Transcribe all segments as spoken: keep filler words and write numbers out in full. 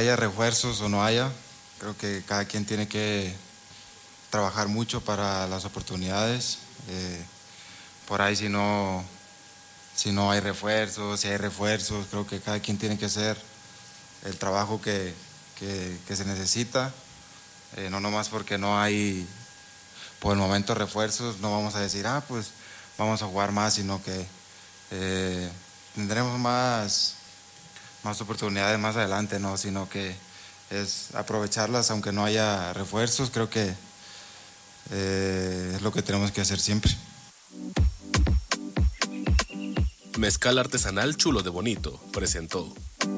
haya refuerzos o no haya, creo que cada quien tiene que trabajar mucho para las oportunidades. Eh, por ahí si no, si no hay refuerzos, si hay refuerzos, creo que cada quien tiene que hacer el trabajo que, que, que se necesita. Eh, no nomás porque no hay por el momento refuerzos, no vamos a decir, ah, pues vamos a jugar más, sino que eh, tendremos más, más oportunidades más adelante, ¿no? Sino que es aprovecharlas aunque no haya refuerzos. Creo que eh, es lo que tenemos que hacer siempre. Mezcal artesanal Chulo de Bonito presentó.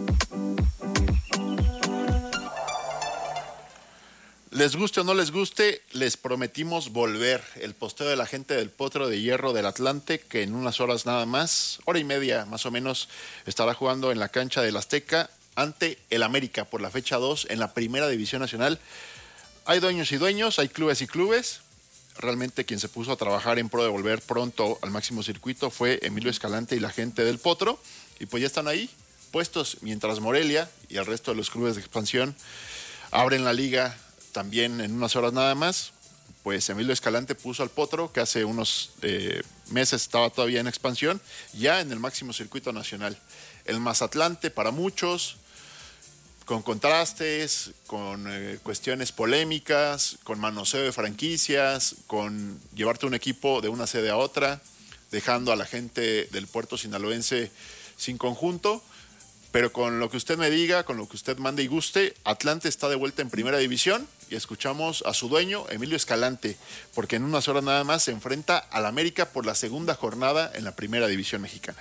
Les guste o no les guste, les prometimos volver. El posteo de la gente del Potro de Hierro del Atlante, que en unas horas nada más, hora y media más o menos, estará jugando en la cancha del Azteca ante el América por la fecha dos en la Primera División Nacional. Hay dueños y dueños, hay clubes y clubes. Realmente quien se puso a trabajar en pro de volver pronto al máximo circuito fue Emilio Escalante y la gente del Potro. Y pues ya están ahí, puestos, mientras Morelia y el resto de los clubes de expansión abren la liga también en unas horas nada más. Pues Emilio Escalante puso al Potro, que hace unos eh, meses estaba todavía en expansión, ya en el máximo circuito nacional. El Mazatlante para muchos, con contrastes, con eh, cuestiones polémicas, con manoseo de franquicias, con llevarte un equipo de una sede a otra, dejando a la gente del puerto sinaloense sin conjunto. Pero con lo que usted me diga, con lo que usted mande y guste, Atlante está de vuelta en Primera División y escuchamos a su dueño, Emilio Escalante, porque en unas horas nada más se enfrenta al América por la segunda jornada en la Primera División Mexicana.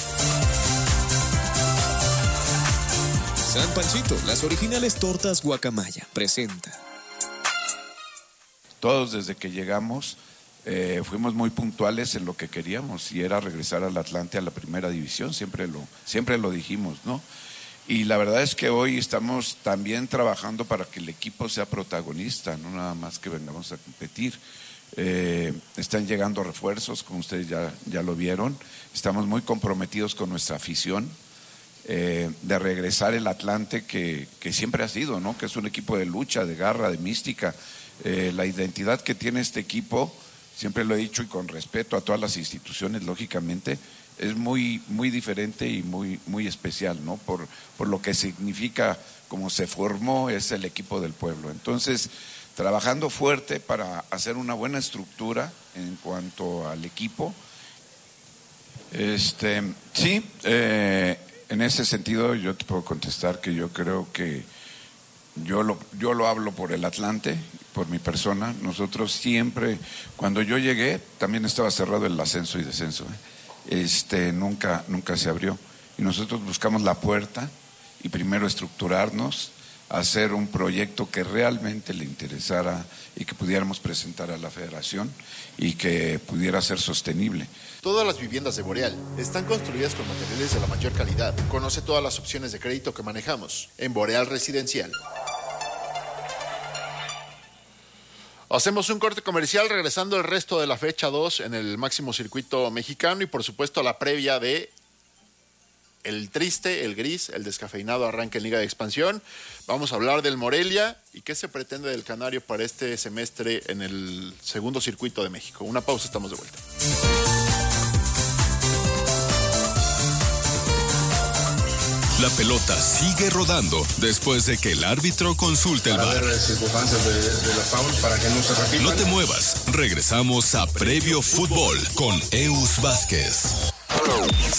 San Panchito, las originales tortas Guacamaya, presenta. Todos desde que llegamos eh, fuimos muy puntuales en lo que queríamos y era regresar al Atlante a la Primera División, siempre lo, siempre lo dijimos, ¿no? Y la verdad es que hoy estamos también trabajando para que el equipo sea protagonista, no nada más que vengamos a competir. Eh, están llegando refuerzos, como ustedes ya, ya lo vieron, estamos muy comprometidos con nuestra afición. Eh, de regresar el Atlante que, que siempre ha sido, ¿no? Que es un equipo de lucha, de garra, de mística. Eh, la identidad que tiene este equipo, siempre lo he dicho y con respeto a todas las instituciones, lógicamente, es muy, muy diferente y muy, muy especial, ¿no? Por, por lo que significa, como se formó, es el equipo del pueblo. Entonces, trabajando fuerte para hacer una buena estructura en cuanto al equipo. Este, sí, eh, en ese sentido yo te puedo contestar que yo creo que yo lo, yo lo hablo por el Atlante, por mi persona. Nosotros siempre, cuando yo llegué, también estaba cerrado el ascenso y descenso, ¿eh? este, nunca, nunca se abrió. Y nosotros buscamos la puerta y primero estructurarnos, hacer un proyecto que realmente le interesara y que pudiéramos presentar a la federación y que pudiera ser sostenible. Todas las viviendas de Boreal están construidas con materiales de la mayor calidad. Conoce todas las opciones de crédito que manejamos en Boreal Residencial. Hacemos un corte comercial, regresando el resto de la fecha dos en el máximo circuito mexicano y por supuesto la previa de el triste, el gris, el descafeinado arranque en Liga de Expansión. Vamos a hablar del Morelia y qué se pretende del Canario para este semestre en el segundo circuito de México. Una pausa, estamos de vuelta. La pelota sigue rodando después de que el árbitro consulte el V A R. Para ver circunstancias de, de la foul para que no se repitan. No te muevas, regresamos a Previo Fútbol con Eus Vázquez.